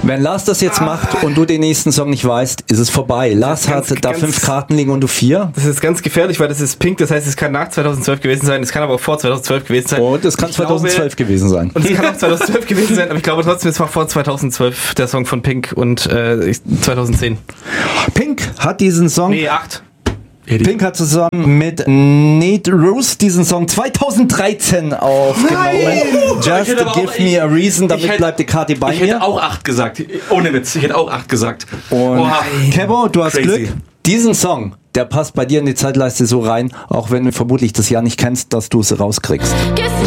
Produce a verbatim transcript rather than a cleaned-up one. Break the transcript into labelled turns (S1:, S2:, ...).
S1: Wenn Lars das jetzt macht und du den nächsten Song nicht weißt, ist es vorbei. Lars hat
S2: ganz,
S1: da
S2: ganz,
S1: fünf Karten liegen und du vier.
S2: Das ist ganz gefährlich, weil das ist Pink, das heißt, es kann nach zweitausendzwölf gewesen sein, es kann aber auch vor zweitausendzwölf gewesen sein.
S1: Und es kann
S2: ich
S1: zweitausendzwölf
S2: glaube,
S1: gewesen sein.
S2: Und es kann auch zweitausendzwölf gewesen sein, aber ich glaube trotzdem, es war vor zweitausendzwölf der Song von Pink und äh, zweitausendzehn.
S1: Pink hat diesen Song...
S2: Nee, acht.
S1: Pink hat zusammen mit Nate Rose diesen Song zweitausenddreizehn aufgenommen.
S3: Nein!
S1: Just
S3: Ich hätte aber
S1: Give
S3: auch-
S1: Me a Reason, damit
S3: ich hätte-
S1: bleibt die Kati bei
S3: Ich
S1: mir.
S3: hätte auch acht gesagt. Ohne Witz, ich hätte auch acht gesagt.
S1: Und
S3: Oha.
S1: Kebo, du hast
S3: Crazy.
S1: Glück. Diesen Song, der passt bei dir in die Zeitleiste so rein, auch wenn du vermutlich das Jahr nicht kennst, dass du es rauskriegst.